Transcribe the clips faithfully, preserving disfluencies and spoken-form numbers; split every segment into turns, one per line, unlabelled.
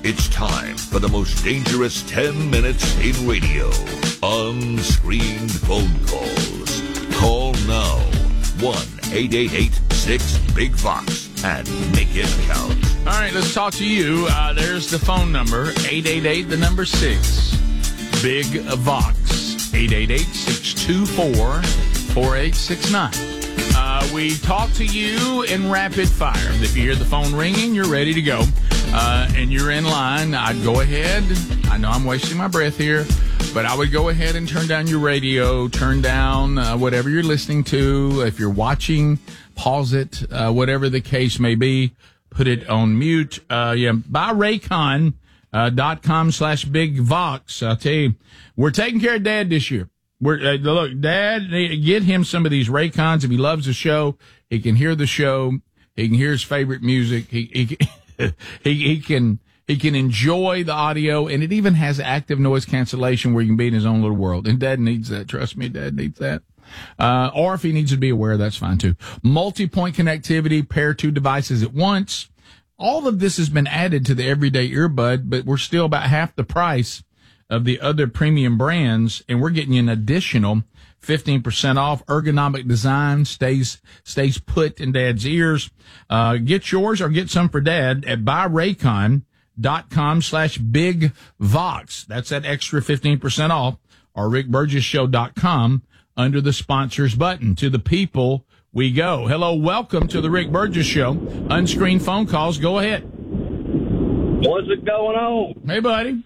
It's time for the most dangerous ten minutes in radio. Unscreened phone calls. Call now. one eight eight eight six big Vox and make it count.
All right, let's talk to you. Uh, there's the phone number, eight eight eight, the number six, big Vox, eight eight eight, six two four, four eight six nine. Uh, we talk to you in rapid fire. If you hear the phone ringing, you're ready to go. Uh, and you're in line, I'd go ahead. I know I'm wasting my breath here, but I would go ahead and turn down your radio, turn down uh, whatever you're listening to. If you're watching, pause it, uh, whatever the case may be. Put it on mute. Uh, yeah, buy Raycon uh, dot com slash big Vox. I'll tell you, we're taking care of Dad this year. We're, uh, look, Dad, get him some of these Raycons. If he loves the show, he can hear the show. He can hear his favorite music. He, he, he, he can, he can enjoy the audio, and it even has active noise cancellation where you can be in his own little world. And Dad needs that. Trust me, Dad needs that. Uh, or if he needs to be aware, that's fine too. Multi-point connectivity, pair two devices at once. All of this has been added to the everyday earbud, but we're still about half the price of the other premium brands, and we're getting you an additional fifteen percent off. Ergonomic design stays stays put in Dad's ears. Uh, get yours or get some for Dad at buy Raycon dot com slash big Vox. That's that extra fifteen percent off, or Rick Burgess Show dot com under the sponsors button. To the people we go. Hello, welcome to the Rick Burgess Show. Unscreened phone calls. Go ahead.
What's it going on?
Hey, buddy.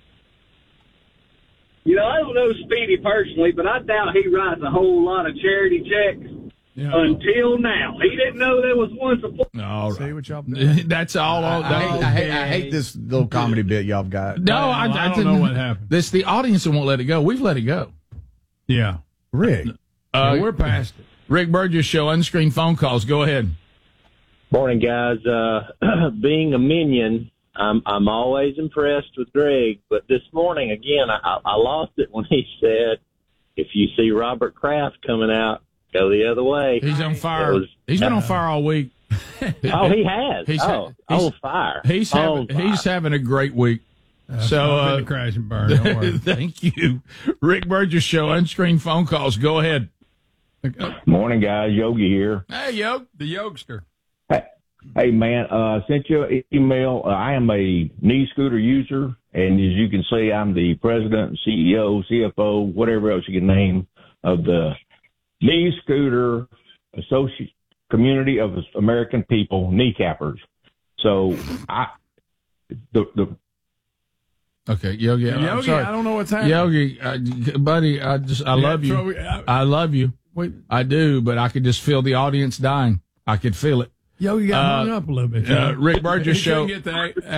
You know, I don't know Speedy personally, but I doubt he writes a whole lot of charity checks yeah. until now. He didn't know there was one support.
All right.
See what y'all doing?
That's all. all
I, I, hate, I, hate, I hate this little comedy bit y'all got.
No,
well,
I,
I,
I
don't know what happened.
This the audience that won't let it go. We've let it go.
Yeah. Rick.
Uh,
yeah, we're past it.
Rick Burgess Show, unscreened phone calls. Go ahead.
Morning, guys. Uh, being a minion, I'm I'm always impressed with Greg, but this morning again, I, I lost it when he said, "If you see Robert Kraft coming out, go the other way."
He's on fire.
Was,
he's been
uh,
on fire all week.
Oh, he has.
He's,
oh,
he's,
oh, fire.
He's
oh,
having fire. He's having a great week.
Uh,
so uh,
crash and burn. Don't worry.
Thank you, Rick Burgess Show, unscreened phone calls. Go ahead.
Morning, guys. Yogi here.
Hey, yo,
the Yokester.
Hey, hey man. Uh, sent you an email. Uh, I am a knee scooter user, and as you can see, I'm the president, C E O, C F O, whatever else you can name of the Knee Scooter Associate Community of American People, kneecappers. So I the the.
Okay, Yogi.
Yogi,
I'm sorry.
I don't know what's happening.
Yogi, uh, buddy, I just I
Yeah,
love you.
so we- I-
I love you.
Wait,
I do, but I could just feel the audience dying. I could feel it.
Yogi got
Uh,
hung up a little bit.
uh, Rick Burgess
He
Show.
couldn't get the ac-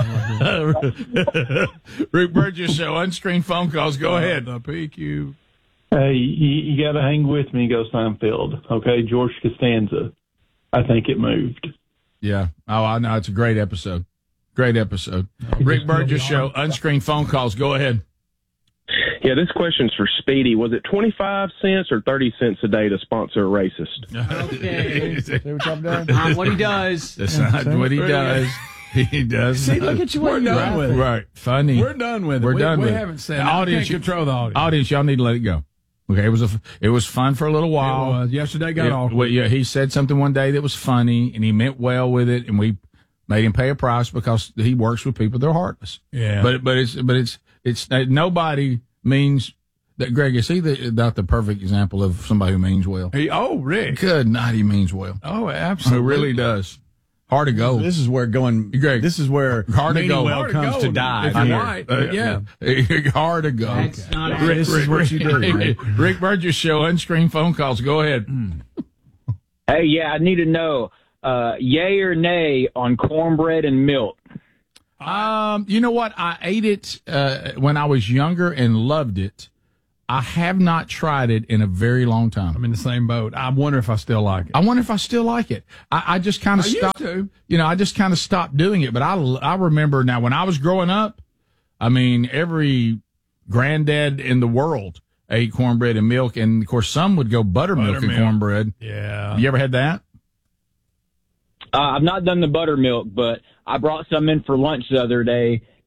acronym.
Rick Burgess Show, unscreened phone calls. Go ahead.
The P Q.
Hey, you, you got to hang with me, go Seinfeld. Okay, George Costanza. I think it moved.
Yeah. Oh, I know. It's a great episode. Great episode. Rick Burgess Show, unscreened phone calls. Go ahead.
Yeah, this question's for Speedy. Was it twenty-five cents or thirty cents a day to sponsor a racist?
Okay.
See what y'all done?
Not what he does.
That's not what he does. He does.
See,
not.
look at you. We're done with it.
Right. Funny.
We're done with it.
We're
we,
done
we
with it.
haven't said
The
it.
audience,
I can't control the audience.
Audience, y'all need to let it go. Okay, it was a, it was fun for a little while.
It was. Yesterday got
It-
off.
well, yeah, he said something one day that was funny, and he meant well with it, and we made him pay a price because he works with people that are heartless.
Yeah.
But but it's but it's it's uh, nobody means that. Greg, is he the, not the perfect example of somebody who means well?
He, oh, Rick.
Good night, he means well.
Oh,
He
absolutely.
really does. Hard to go.
This is where going.
Greg,
This is where
hard to go.
Meanwell
Hard to
comes
go
to die.
if you're
here.
white. But yeah.
Hard to go.
That's not
Rick,
This is what you do,
Rick,
man.
Rick Burgess Show, unscreened phone calls. Go ahead.
Hey, yeah, I need to know, uh, yay or nay on cornbread and milk.
Um, you know what? I ate it uh, when I was younger and loved it. I have not tried it in a very long time.
I'm in the same boat. I wonder if I still like it.
I wonder if I still like it. I, I just kind of
I used
stopped.
to.
You know, I just kind of stopped doing it. But I, I remember now when I was growing up. I mean, every granddad in the world ate cornbread and milk, and of course, some would go buttermilk,
Buttermilk.
and cornbread.
Yeah.
You ever had that?
Uh, I've not done the buttermilk, but I brought some in for lunch the other day,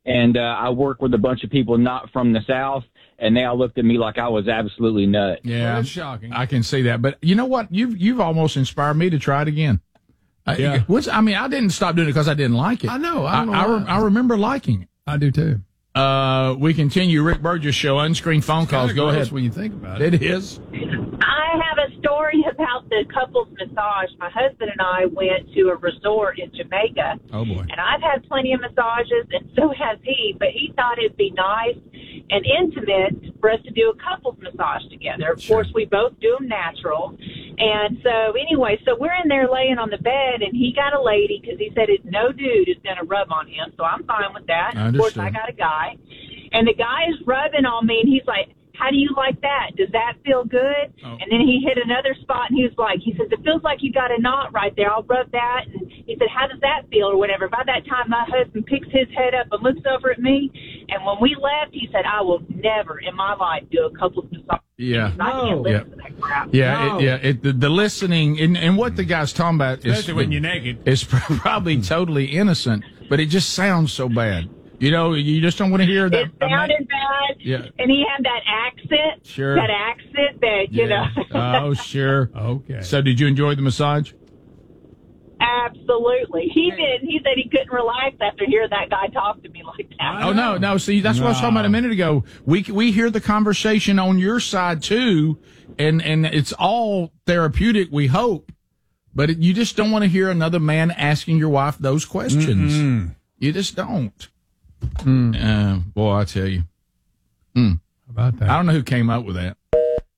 and uh, I work with a bunch of people not from the South, and they all looked at me like I was absolutely nuts.
Yeah,
Well, it's shocking.
I can see that. But you know what? You've you've almost inspired me to try it again. Uh,
Yeah.
Which, I mean, I didn't stop doing it because I didn't like it.
I know. I
I,
don't know
I, re-
why.
I remember liking it.
I do too.
Uh, we continue. Rick Burgess Show, unscreened phone calls.
Kinda
Go
gross
ahead.
when you think about it.
It is.
I have a story about the couples massage. My husband and I went to a resort in Jamaica,
Oh, boy.
and I've had plenty of massages, and so has he, but he thought it'd be nice and intimate for us to do a couples massage together. Of
Sure.
course, we both do them natural. And so anyway, so we're in there laying on the bed, and he got a lady because he said it, no dude is going to rub on him, so I'm fine with that.
I
Of course,
understand.
I got a guy. And the guy is rubbing on me, and he's like, how do you like that? Does that feel good?
Oh.
And then he hit another spot, and he was like, he says, it feels like you got a knot right there. I'll rub that. And he said, how does that feel or whatever? By that time, my husband picks his head up and looks over at me. And when we left, he said, I will never in my life do a couple's massage.
Yeah.
I can't
No.
listen to that crap.
Yeah,
No.
it, yeah. It, the, the listening and, and what the guy's talking about is
Especially when you're naked.
is probably totally innocent, but it just sounds so bad. You know, you just don't want to hear that.
It sounded bad.
Yeah.
And he had that accent.
Sure.
That accent that, you
Yeah.
know.
Oh, sure.
Okay.
So, did you enjoy the massage?
Absolutely. He did. He said he couldn't relax after hearing that guy talk to me like that.
Oh no, no. See, that's what I was talking about a minute ago. We we hear the conversation on your side too, and and it's all therapeutic. We hope, but it, you just don't want to hear another man asking your wife those questions.
Mm.
You just don't. Uh, boy, I tell you,
How about that?
I don't know who came up with that.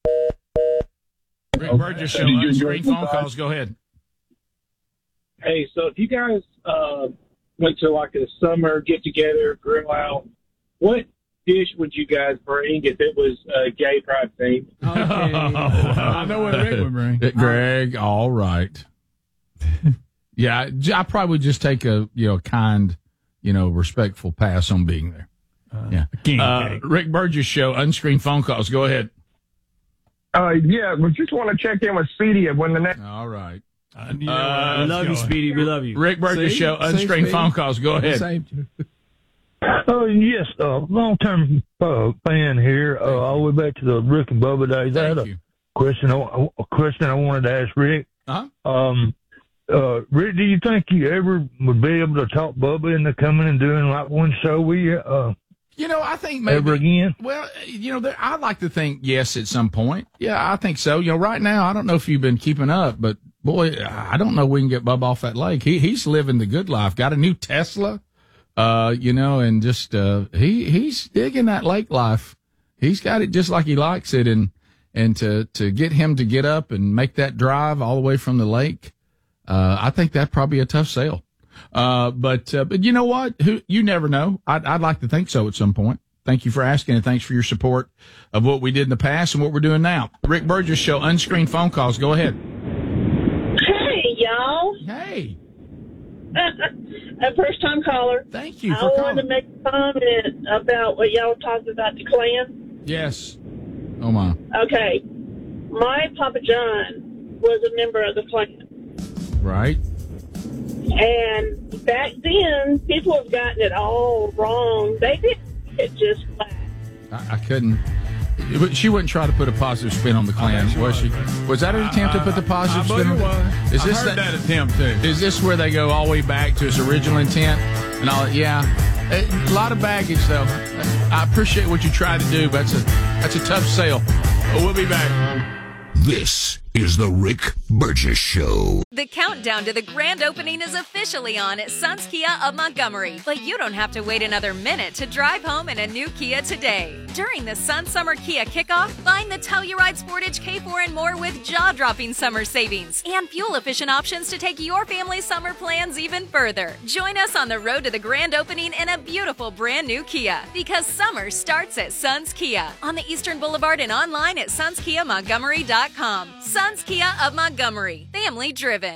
Rick Burgess Show,
Did you enjoy
unscreened
the
phone
massage?
calls. Go ahead.
Hey, so if you guys uh, went to like a summer get together, grill out, what dish would you guys bring if it was uh, gay pride themed?
I know what Rick would bring.
Uh, Greg, all right. Yeah, I I probably would just take a you know kind, you know, respectful pass on being there. Yeah.
King
Uh,
cake.
Rick Burgess Show, unscreened phone calls. Go ahead.
Uh, yeah, we just want to check in with Speedy when the next.
All right.
I knew
Uh,
where
We
it was
love you,
going.
Speedy. We love you.
Rick Burgess
See?
Show,
See,
unscreened
Speedy?
phone calls. Go ahead.
Saved you.
Oh, yes, uh, long-term uh, fan here, uh, all the way back to the Rick and Bubba days. I had
Thank
a
you.
question, I- a question I wanted to ask Rick.
Uh-huh.
Um, uh, Rick, do you think you ever would be able to talk Bubba into coming and doing like one show with you uh,
You know, I think maybe
ever again?
Well, you know, there, I'd like to think yes at some point. Yeah, I think so. You know, right now, I don't know if you've been keeping up, but boy, I don't know if we can get Bubba off that lake. He he's living the good life. Got a new Tesla, uh, you know, and just uh, he he's digging that lake life. He's got it just like he likes it, and and to to get him to get up and make that drive all the way from the lake, uh, I think that'd probably be a tough sale. Uh, but, uh, but you know what? Who, you never know. I'd, I'd like to think so at some point. Thank you for asking, and thanks for your support of what we did in the past and what we're doing now. Rick Burgess Show, unscreened phone calls. Go ahead.
Hey, y'all.
Hey.
A first time caller.
Thank you
I
for
wanted
calling.
to make a comment about what y'all were talking about the Klan.
Yes. Oh, my.
Okay. My Papa John was a member of the Klan.
Right.
And back then, people have gotten it all wrong. They didn't get just flat.
I, I couldn't. She wouldn't try to put a positive spin on the Klan, was she? Was that an attempt to put the positive
I
spin on
believe it was.
Is
I
this
heard that attempt, too.
Is this where they go all the way back to its original intent? And all, yeah. A lot of baggage, though. I appreciate what you try to do, but that's a, that's a tough sale. But we'll be back.
This is the Rick Burgess Show.
The countdown to the grand opening is officially on at Suns Kia of Montgomery, but you don't have to wait another minute to drive home in a new Kia today. During the Sun Summer Kia Kickoff, find the Telluride Sportage K four and more with jaw-dropping summer savings and fuel-efficient options to take your family's summer plans even further. Join us on the road to the grand opening in a beautiful brand new Kia, because summer starts at Suns Kia on the Eastern Boulevard and online at suns kia montgomery dot com. Suns Kia of Montgomery, family driven.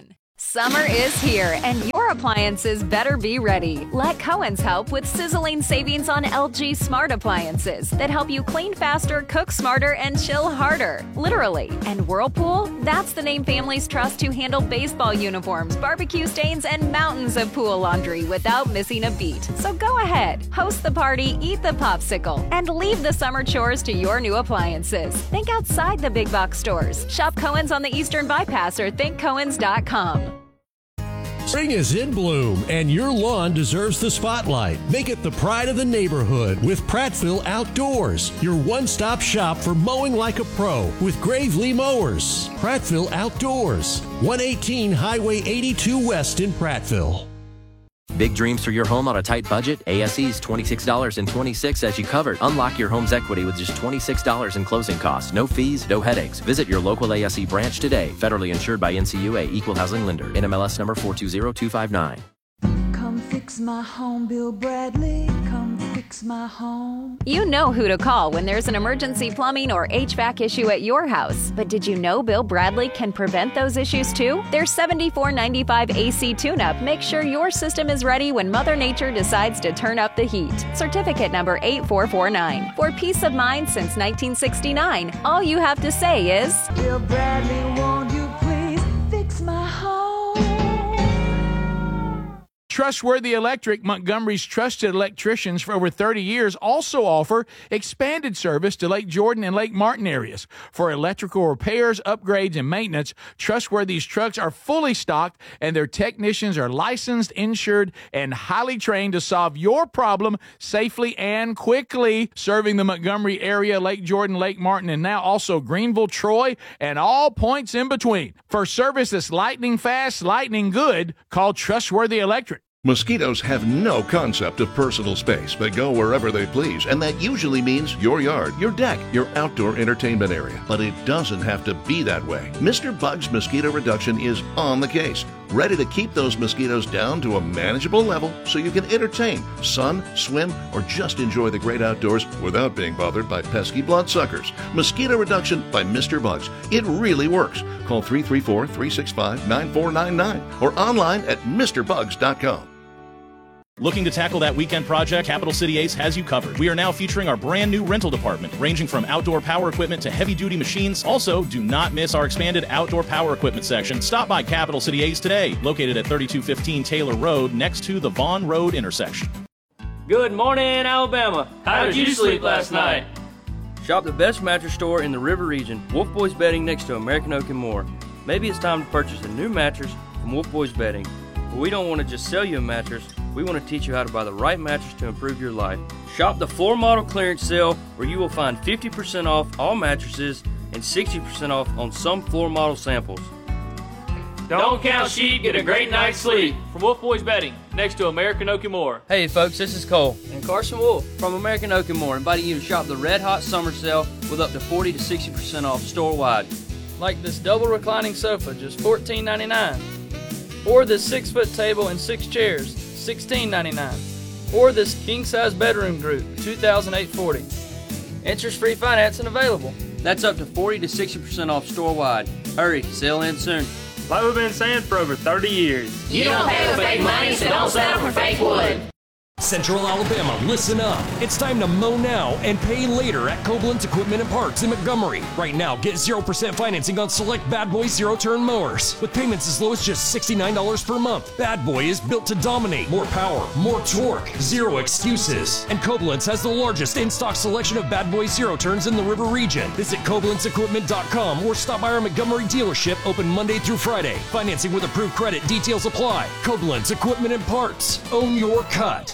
Summer is here, and your appliances better be ready. Let Cohen's help with sizzling savings on L G smart appliances that help you clean faster, cook smarter, and chill harder. Literally. And Whirlpool? That's the name families trust to handle baseball uniforms, barbecue stains, and mountains of pool laundry without missing a beat. So go ahead, host the party, eat the popsicle, and leave the summer chores to your new appliances. Think outside the big box stores. Shop Cohen's on the Eastern Bypass or think cohens dot com.
Spring is in bloom, and your lawn deserves the spotlight. Make it the pride of the neighborhood with Prattville Outdoors, your one-stop shop for mowing like a pro with Gravely Mowers. Prattville Outdoors, one eighteen Highway eighty-two West in Prattville.
Big dreams for your home on a tight budget? A S E's twenty-six dollars and twenty-six cents as you covered. Unlock your home's equity with just twenty-six dollars in closing costs. No fees, no headaches. Visit your local A S E branch today. Federally insured by N C U A, Equal Housing Lender. N M L S number four two zero two five nine.
Come fix my home, Bill Bradley. Come fix my home.
You know who to call when there's an emergency plumbing or H V A C issue at your house. But did you know Bill Bradley can prevent those issues too? Their seventy-four ninety-five A C tune-up makes sure your system is ready when Mother Nature decides to turn up the heat. Certificate number eight four four nine. For peace of mind since nineteen sixty-nine, all you have to say is,
Bill Bradley, won't you please fix my home?
Trustworthy Electric, Montgomery's trusted electricians for over thirty years, also offer expanded service to Lake Jordan and Lake Martin areas. For electrical repairs, upgrades, and maintenance, Trustworthy's trucks are fully stocked, and their technicians are licensed, insured, and highly trained to solve your problem safely and quickly. Serving the Montgomery area, Lake Jordan, Lake Martin, and now also Greenville, Troy, and all points in between. For service that's lightning fast, lightning good, call Trustworthy Electric.
Mosquitoes have no concept of personal space. They go wherever they please, and that usually means your yard, your deck, your outdoor entertainment area. But it doesn't have to be that way. Mister Bug's Mosquito Reduction is on the case, ready to keep those mosquitoes down to a manageable level so you can entertain, sun, swim, or just enjoy the great outdoors without being bothered by pesky bloodsuckers. Mosquito Reduction by Mister Bugs. It really works. Call three three four, three six five, nine four nine nine or online at Mr Bugs dot com.
Looking to tackle that weekend project? Capital City Ace has you covered. We are now featuring our brand new rental department, ranging from outdoor power equipment to heavy-duty machines. Also, do not miss our expanded outdoor power equipment section. Stop by Capital City Ace today, located at thirty-two fifteen Taylor Road, next to the Vaughn Road intersection.
Good morning, Alabama. How did you sleep last night?
Shop the best mattress store in the River region, Wolf Boys Bedding, next to American Oak and More. Maybe it's time to purchase a new mattress from Wolf Boys Bedding. But we don't want to just sell you a mattress. We want to teach you how to buy the right mattress to improve your life. Shop the floor model clearance sale, where you will find fifty percent off all mattresses and sixty percent off on some floor model samples.
Don't count sheep, get a great night's sleep. From Wolf Boys Bedding, next to American Oak and More.
Hey folks, this is Cole and Carson Wolf from American Oak and More, inviting you to shop the Red Hot Summer Sale with up to forty to sixty percent off store-wide.
Like this double reclining sofa, just fourteen ninety-nine. Or this six-foot table and six chairs, sixteen ninety-nine. Or this king-size bedroom group, two thousand eight hundred forty dollars. Interest-free financing available.
That's up to forty to sixty percent off store-wide. Hurry, sale ends soon.
Like we've been saying for over thirty years.
You don't pay with fake money, so don't settle for fake wood.
Central Alabama, listen up. It's time to mow now and pay later at Koblenz Equipment and Parts in Montgomery. Right now, get zero percent financing on select Bad Boy zero-turn mowers with payments as low as just sixty-nine dollars per month. Bad Boy is built to dominate. More power, more torque, zero excuses. And Koblenz has the largest in-stock selection of Bad Boy zero-turns in the River region. Visit Koblenz Equipment dot com or stop by our Montgomery dealership, open Monday through Friday. Financing with approved credit, details apply. Koblenz Equipment and Parts. Own your cut.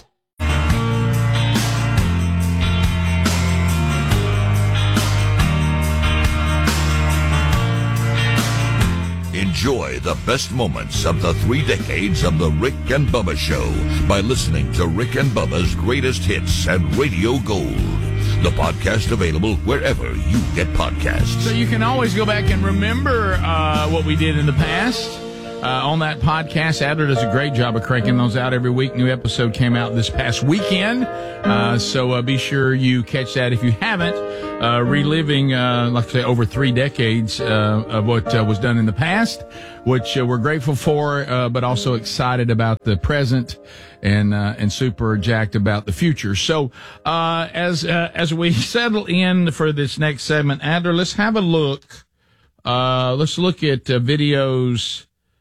Enjoy the best moments of the three decades of the Rick and Bubba Show by listening to Rick and Bubba's Greatest Hits and Radio Gold. The podcast available wherever you get podcasts.
So you can always go back and remember uh, what we did in the past. uh, on that podcast. Adler does a great job of cranking those out every week. New episode came out this past weekend, uh, so uh, be sure you catch that if you haven't. Uh, reliving, uh, like I say, over three decades uh, of what uh, was done in the past, which uh, we're grateful for, uh, but also excited about the present and uh, and super jacked about the future. So uh, as uh, as we settle in for this next segment, Adler, let's have a look. Uh, let's look at uh, videos.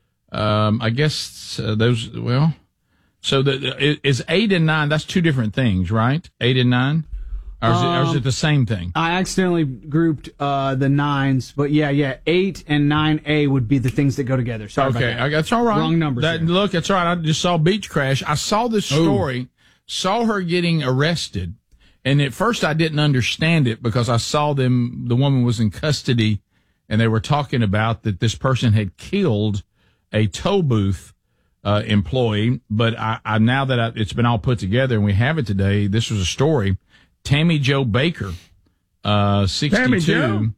Um, I guess uh, those. Well, so the is eight and nine. That's two different things, right? Eight and nine. Or is, it, or is it the same thing?
I accidentally grouped uh, the nines, but yeah, yeah, eight and nine A would be the things that go together. Sorry
okay,
about that.
that's all right.
Wrong numbers.
That, look, that's all right. I just saw Beach Crash. I saw this story, Ooh. saw her getting arrested, and at first I didn't understand it because I saw them. The woman was in custody, and they were talking about that this person had killed a toll booth uh, employee. But I, I now that I, it's been all put together and we have it today, this was a story. Tammy Jo Baker, uh, sixty-two.
Tammy Jo.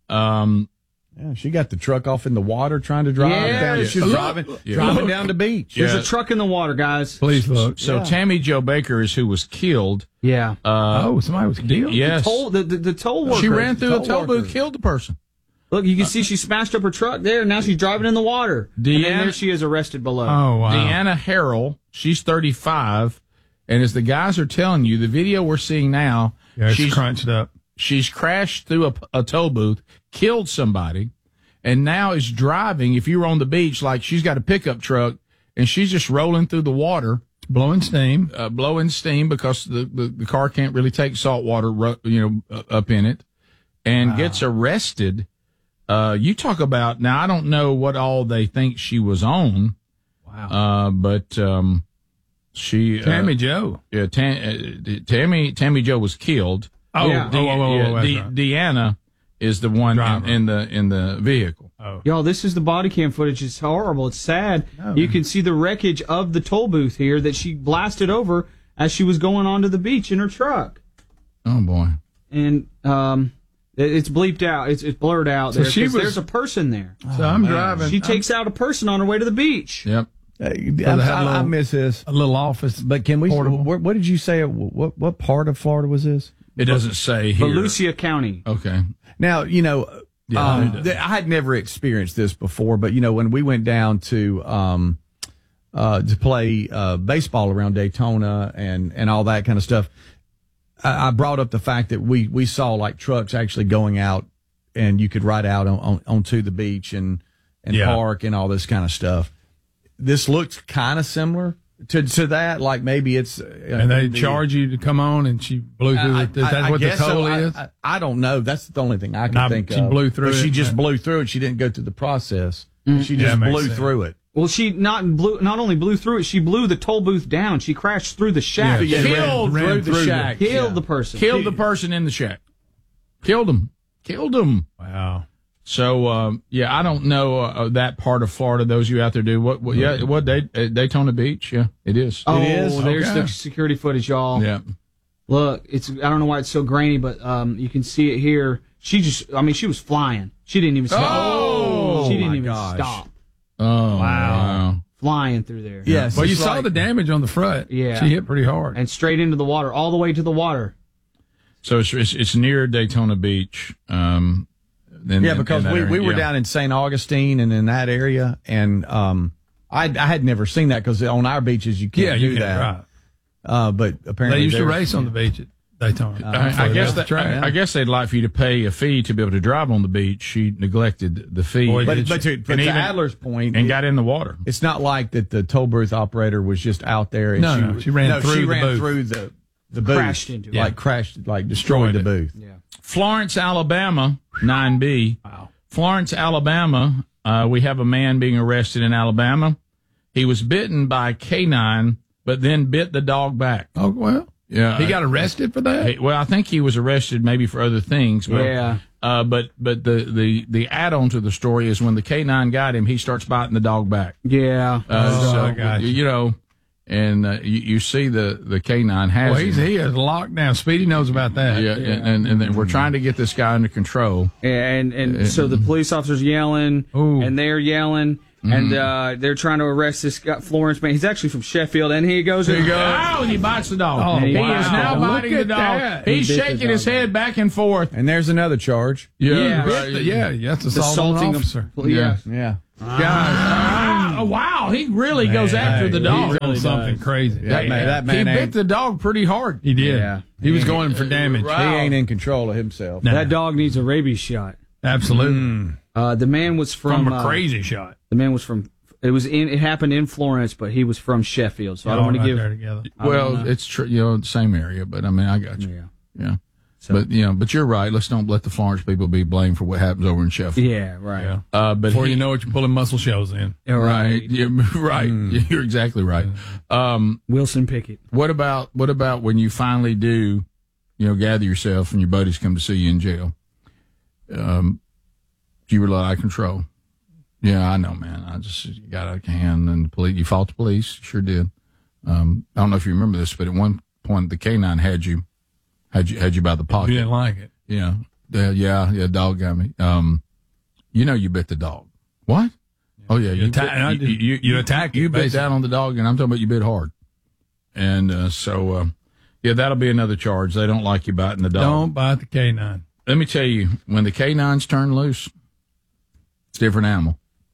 Um,
yeah, she got the truck off in the water trying to drive
Yeah,
down. She was
look,
driving,
yeah.
driving
Look.
down the beach.
There's
Yeah.
a truck in the water, guys.
Please look.
So
Yeah.
Tammy Jo Baker is who was killed.
Yeah.
Uh,
oh, somebody was killed.
Yes.
The toll, the, the, the toll worker.
She ran through
the
a toll booth,
worker.
killed the person.
Look, you can see she smashed up her truck there, and now she's driving in the water. And then
Deanna-
there she is arrested below.
Oh, wow.
Deanna Harrell, she's thirty-five, and as the guys are telling you, the video we're seeing now,
Yeah, it's
she's
crunched up.
She's crashed through a, a toll booth, killed somebody, and now is driving. If you were on the beach, like she's got a pickup truck, and she's just rolling through the water,
blowing steam,
uh, blowing steam because the, the, the car can't really take salt water, ru- you know, uh, up in it, and
Wow.
gets arrested. Uh, you talk about now. I don't know what all they think she was on.
Wow.
Uh, but um, she
Tammy
uh,
Jo.
Yeah, Tam, uh, Tammy Tammy Jo was killed.
Oh,
yeah.
oh, oh, oh,
yeah,
oh, that's
De-
right.
Deanna is the one in,
Driver.
in the in the vehicle.
Oh.
Y'all, this is the body cam footage. It's horrible. It's sad.
Oh.
You can see the wreckage of the toll booth here that she blasted over as she was going onto the beach in her truck.
Oh boy!
And um, it- it's bleeped out. It's, it's blurred out
So
there.
she
'cause
was-
there's a person there.
So I'm driving.
She takes out a person on her way to the beach.
Yep.
Hey,
they
I,
had a
I, I
little-
miss this.
A little office.
But can we?
Portable.
Where, what did you say? What what part of Florida was this?
It doesn't say here.
Volusia County.
Okay.
Now you know.
Yeah,
um,
it does.
th- I had never experienced this before, but you know when we went down to um, uh, to play uh, baseball around Daytona and and all that kind of stuff, I, I brought up the fact that we we saw like trucks actually going out, and you could ride out on, on onto the beach and and
Yeah.
park and all this kind of stuff. This looks kind of similar to to that. Like maybe it's uh,
And they
the-
charge you to come on, and she blew through
I-
it. Is that
I- I
what the
guess so.
toll
I-
is?
I, I don't know. That's the only thing I can
Now,
think
she
of.
blew through
But She
it.
just blew through it. She didn't go through the process. She
Yeah,
just
makes
blew
sense.
through it.
Well, she not blew, not only blew through it, she blew the toll booth down. She crashed through the shack.
Yeah, she
Killed
ran, ran
through
through
the
the
shack.
Killed
Yeah.
the person.
Killed the person in the shack. Killed him. Killed him.
Wow.
So um, yeah, I don't know uh, that part of Florida. Those of you out there do what? what yeah, what Day, uh, Daytona Beach? Yeah, it is.
Oh,
It is?
there's
Okay.
the security footage, y'all.
Yeah.
Look, it's I don't know why it's so grainy, but um, you can see it here. She just, I mean, she was flying. She didn't even stop.
Oh,
she didn't
my
even
gosh.
stop.
Oh wow.
Flying through there.
Yes.
Well, you
it's
saw
like-
the damage on the front.
Yeah.
She hit pretty hard.
And straight into the water, all the way to the water.
So it's it's, it's near Daytona Beach. Um, in-
Yeah,
in-
because
in that
we,
area.
we were
Yeah.
down in Saint Augustine and in that area, and um, I I had never seen that because on our beaches you can't
Yeah,
do
you can,
that.
right.
Uh, but apparently
They used to
there's-
race on the beach at Daytona.
I, I guess
the
that,
track.
I, I guess they'd like for you to pay a fee to be able to drive on the beach. She neglected the fee,
Boy,
But,
did
but
she-
to, but
And
to
even-
Adler's point,
and got in the water.
it's not like that the toll booth operator was just out there. And
No,
she,
no, she ran
no,
through
she
the
ran
booth.
through the the booth,
Crashed into it.
like crashed, like destroyed,
Destroyed
the
it.
booth.
Florence, Alabama, nine B. Wow. Florence, Alabama. Uh, we have a man being arrested in Alabama. He was bitten by a canine, but then bit the dog back.
Oh, well.
Yeah,
He got arrested for that?
Hey, well, I think he was arrested maybe for other things. But,
Yeah.
Uh, but but the, the, the add-on to the story is when the canine got him, he starts biting the dog back.
Yeah.
Uh,
Oh,
so
I got
you.
you.
know, and uh, you, you see the, the canine has
Well, he's,
him.
he is locked down. Speedy knows about that.
Yeah, And, and and then we're trying to get this guy under control.
And and so the police officer's yelling,
Ooh.
and they're yelling, And uh, they're trying to arrest this guy, Florence man. He's actually from Sheffield, and he goes.
There you go.
Oh, and he bites the dog.
Oh,
he
wow.
is now
Look
biting the
at
dog.
that.
He's
He bit
shaking
the
his
dog.
head back and forth.
And there's another charge.
Yeah,
Right. Yeah, that's assault on an officer.
Yeah.
Yeah.
Ah, oh, wow, he really goes after the dog.
He really something
does.
crazy.
That man, that man
he
ain't,
bit the dog pretty hard.
He did.
Yeah.
He was going for damage.
he ain't in control of himself.
Nah.
That dog needs a rabies shot.
Absolutely.
Uh, the man was from,
From a
uh,
crazy shot.
The man was from. It was in. It happened in Florence, but he was from Sheffield. So I don't want to
Right
give.
there together.
I don't
Well,
know.
it's true, you know, same area, but I mean, I got you.
Yeah.
Yeah.
So-
But, you know, but you're right. Let's don't let the Florence people be blamed for what happens over in Sheffield.
Yeah. Right.
Yeah.
Uh, but
Before
he-
you know it, you're pulling muscle shells in.
Yeah,
Right. Yeah, right. You're exactly right. Um,
Wilson Pickett.
what about, what about when you finally do, you know, gather yourself and your buddies come to see you in jail? Um, do you rely on control? Yeah, I know, man. I just got out of hand, and the police. You fought the police, sure did. Um, I don't know if you remember this, but at one point the canine had you, had you, had you by the pocket.
You didn't like it.
Yeah, yeah, yeah, yeah. Dog got me. Um, you know, you bit the dog. What? Oh yeah,
You
you
atta-
bit, you, you,
you attack it,
You bit
basically.
down on the dog, and I'm talking about you bit hard. And uh, so, uh, yeah, that'll be another charge. They don't like you biting the dog.
Don't bite the K nine.
Let me tell you, when the canines turn loose, it's a different animal.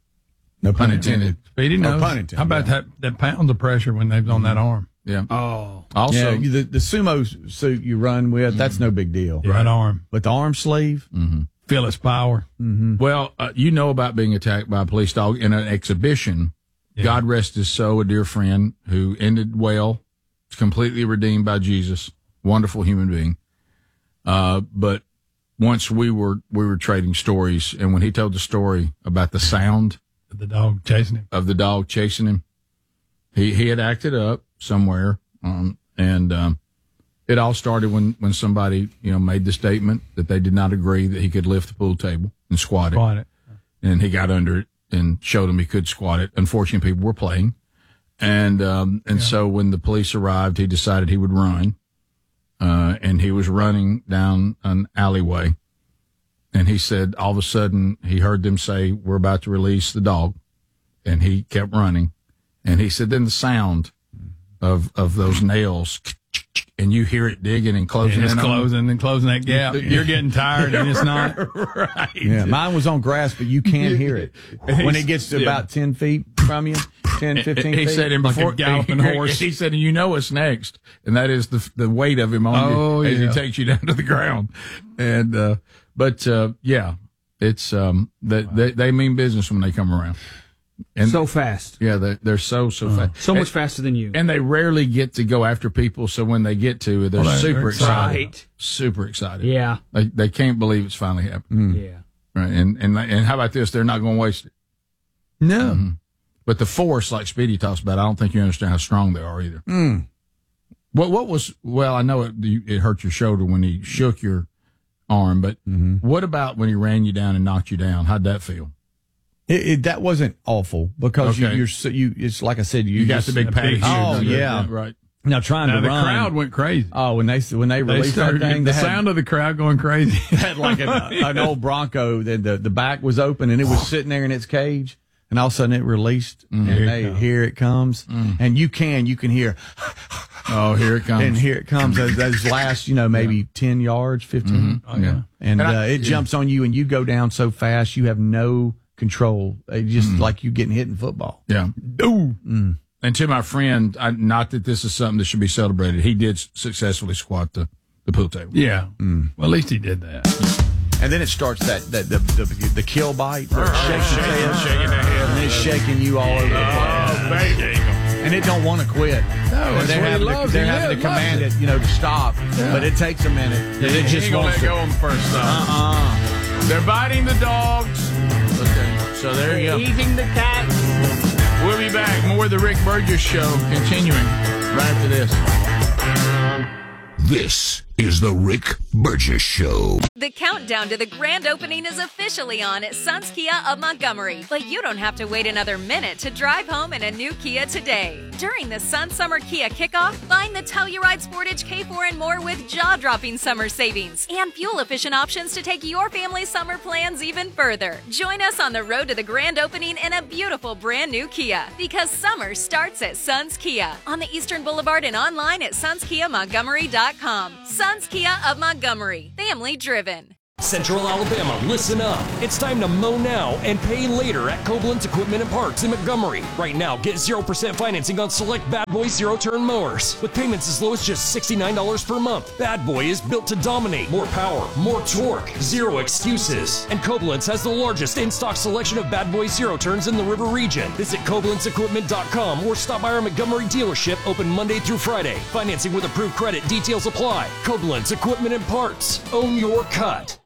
No
Pun intended.
Speedy
No
knows.
pun intended,
How about
yeah.
that, that pounds of pressure when they've on that arm?
Yeah.
Oh.
Also,
yeah, you- the, the sumo suit you run with, that's no big deal.
Right arm.
But the arm sleeve,
Feel its power.
well, uh, you know about being attacked by a police dog in an exhibition.
Yeah.
God rest his soul, a dear friend who ended well, completely redeemed by Jesus, wonderful human being. Uh, but once we were we were trading stories, and when he told the story about the sound
The dog chasing him.
of the dog chasing him, he he had acted up somewhere, um, and um, it all started when when somebody you know made the statement that they did not agree that he could lift the pool table and squat it.
Squat it.
And he got under it and showed him he could squat it. Unfortunately, people were playing. And, um, and so when the police arrived, he decided he would run. Uh, and he was running down an alleyway. And he said, all of a sudden, he heard them say, we're about to release the dog. And he kept running. And he said, then the sound of, of those nails, and you hear it digging and closing
And it's
in on him.
closing and closing that gap. You're getting tired and it's not.
Right.
yeah, mine was on grass, but you can hear it when it gets to
Yeah.
about ten feet from you, ten, fifteen
he
feet.
said, and
Like a
before
galloping
he,
horse.
he said, and you know what's next, and that is the the weight of him on
Oh,
you as
yeah.
he takes you down to the ground. And uh, but uh, yeah, it's um that they, they mean business when they come around. And
so fast.
Yeah, they they're so so fast,
So much
and,
faster than you.
and they rarely get to go after people. So when they get to, they're
Well, they're
super
excited.
excited,
Right.
super excited.
Yeah.
they they can't believe it's finally happened.
Yeah.
Right, and and and how about this? They're not going to waste it.
No.
But the force, like Speedy talks about, I don't think you understand how strong they are either.
Mm.
What what was? Well, I know it, you- it hurt your shoulder when he shook your arm, but what about when he ran you down and knocked you down? How'd that feel?
It, it, that wasn't awful because
Okay.
you, you're so, you. It's like I said, you,
You got
just-
the big patty.
Oh
shoes.
yeah,
right.
Now trying
Now
to
the
run.
crowd went crazy.
Oh, when they when they
They
released
started
that thing,
the
they had,
sound of the crowd going crazy.
had like an, an old Bronco. Then the the back was open and it was sitting there in its cage, and all of a sudden it released, and
Here it
they
comes.
here it comes, and you can you can hear,
Oh, here it comes.
and here it comes. Those, those last you know maybe ten yards, fifteen,
Oh, yeah.
and
And I-
uh, it jumps on you, and you go down so fast you have no control. It just like you getting hit in football.
Yeah. Ooh. And to my friend, I, not that this is something that should be celebrated, he did s- successfully squat the, the pool table.
Yeah. Well, at least he did that.
And then it starts that, that the, the the kill bite, where it shakes its head,
shaking the head.
and it's shaking you all over the place. And it don't want to quit.
No,
And
that's
they're
what he
having,
loves.
to, they're
He
having
loves
to command
it.
it, you know, to stop. But it takes a minute. And it just
ain't gonna
wants
let
to.
go on the first stop.
Uh-uh.
They're biting the dogs. Okay, so there you go.
Eating the cat.
We'll be back. More of the Rick Burgess Show continuing right after this.
This is The Rick Burgess Show.
The countdown to the grand opening is officially on at Suns Kia of Montgomery, but you don't have to wait another minute to drive home in a new Kia today. During the Sun Summer Kia Kickoff, find the Telluride Sportage K four and more with jaw-dropping summer savings and fuel-efficient options to take your family summer plans even further. Join us on the road to the grand opening in a beautiful brand new Kia, because summer starts at Suns Kia on the Eastern Boulevard and online at suns kia montgomery dot com. Suns Kia of Montgomery, family driven.
Central Alabama, listen up. It's time to mow now and pay later at Koblenz Equipment and Parts in Montgomery. Right now, get zero percent financing on select Bad Boy zero-turn mowers with payments as low as just sixty-nine dollars per month. Bad Boy is built to dominate. More power, more torque, zero excuses. And Koblenz has the largest in-stock selection of Bad Boy zero-turns in the River region. Visit koblenz equipment dot com or stop by our Montgomery dealership, open Monday through Friday. Financing with approved credit, details apply. Koblenz Equipment and Parts. Own your cut.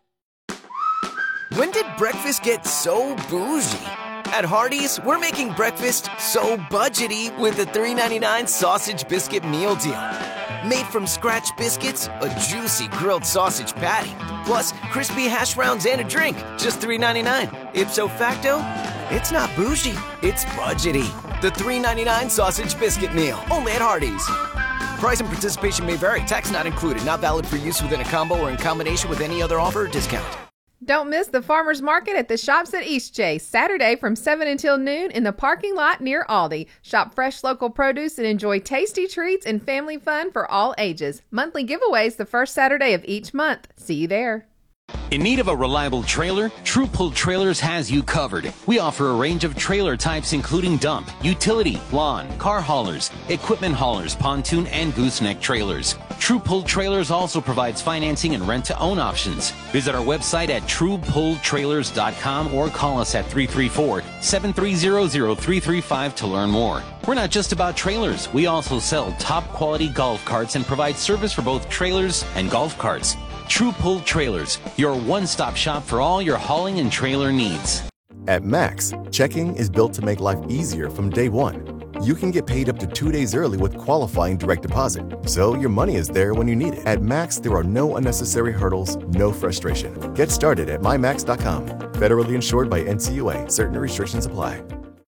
When did breakfast get so bougie? At Hardee's, we're making breakfast so budgety with a three ninety-nine sausage biscuit meal deal. Made from scratch biscuits, a juicy grilled sausage patty, plus crispy hash browns and a drink, just three ninety-nine. Ipso facto, it's not bougie, it's budgety. The three ninety-nine sausage biscuit meal, only at Hardee's. Price and participation may vary, tax not included, not valid for use within a combo or in combination with any other offer or discount.
Don't miss the farmers market at the shops at Eastchase, Saturday from seven until noon in the parking lot near Aldi. Shop fresh local produce and enjoy tasty treats and family fun for all ages. Monthly giveaways the first Saturday of each month. See you there.
In need of a reliable trailer? True Pull Trailers has you covered. We offer a range of trailer types including dump, utility, lawn, car haulers, equipment haulers, pontoon, and gooseneck trailers. True Pull Trailers also provides financing and rent-to-own options. Visit our website at true pull trailers dot com or call us at three three four, seven three zero, zero three three five to learn more. We're not just about trailers. We also sell top-quality golf carts and provide service for both trailers and golf carts. True Pull Trailers, your one-stop shop for all your hauling and trailer needs.
At Max, checking is built to make life easier from day one. You can get paid up to two days early with qualifying direct deposit, so your money is there when you need it. At Max, there are no unnecessary hurdles, no frustration. Get started at my max dot com. Federally insured by N C U A. Certain restrictions apply.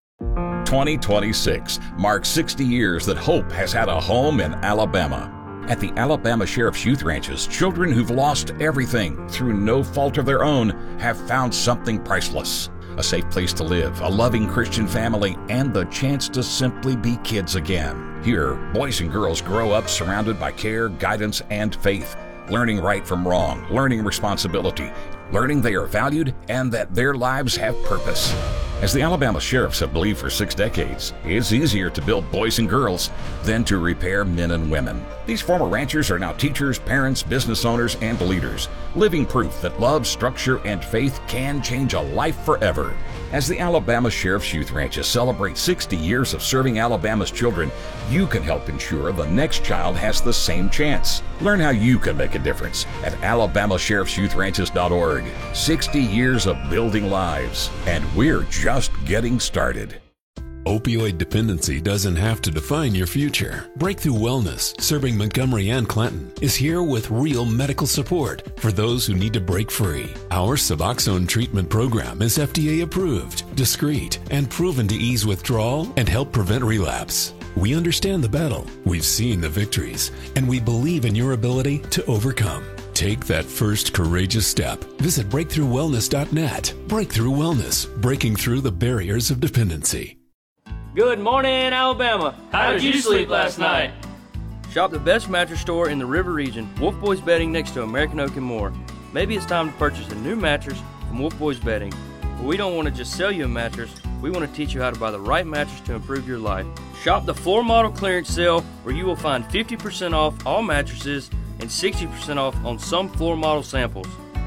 twenty twenty-six marks sixty years that hope has had a home in Alabama. At the Alabama Sheriff's Youth Ranches, children who've lost everything through no fault of their own have found something priceless. A safe place to live, a loving Christian family, and the chance to simply be kids again. Here, boys and girls grow up surrounded by care, guidance, and faith, learning right from wrong, learning responsibility, learning they are valued and that their lives have purpose. As the Alabama Sheriffs have believed for six decades, it's easier to build boys and girls than to repair men and women. These former ranchers are now teachers, parents, business owners, and leaders, living proof that love, structure, and faith can change a life forever. As the Alabama Sheriff's Youth Ranches celebrate sixty years of serving Alabama's children, you can help ensure the next child has the same chance. Learn how you can make a difference at alabama sheriffs youth ranches dot org. sixty years of building lives, and we're just getting started.
Opioid dependency doesn't have to define your future. Breakthrough Wellness, serving Montgomery and Clinton, is here with real medical support for those who need to break free. Our Suboxone treatment program is F D A approved, discreet, and proven to ease withdrawal and help prevent relapse. We understand the battle, we've seen the victories, and we believe in your ability to overcome. Take that first courageous step. Visit breakthrough wellness dot net. Breakthrough Wellness, breaking through the barriers of dependency.
Good morning, Alabama.
How did you sleep last night?
Shop the best mattress store in the River region, Wolf Boys Bedding next to American Oak and more. Maybe it's time to purchase a new mattress from Wolf Boys Bedding. But we don't want to just sell you a mattress, we want to teach you how to buy the right mattress to improve your life. Shop the floor model clearance sale where you will find fifty percent off all mattresses and sixty percent off on some floor model samples.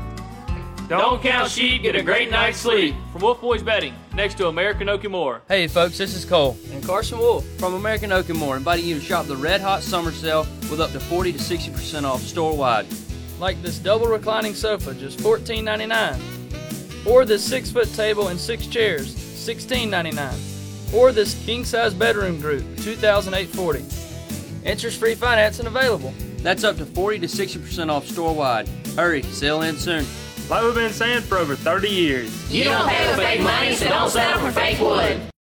Don't count sheep, get a great night's sleep. From Wolf Boys Bedding, next to American Oak and More.
Hey folks, this is Cole and Carson Wolf from American Oak and More, inviting you to shop the Red Hot Summer Sale with up to forty to sixty percent off store-wide.
Like this double reclining sofa, just fourteen ninety-nine. Or this six-foot table and six chairs, sixteen ninety-nine. Or this king-size bedroom group, two thousand eight hundred forty dollars. Interest-free financing available.
That's up to forty to sixty percent off store-wide. Hurry, sale ends soon.
Like we've been saying for over thirty years.
You don't pay with fake money, so don't settle for fake wood.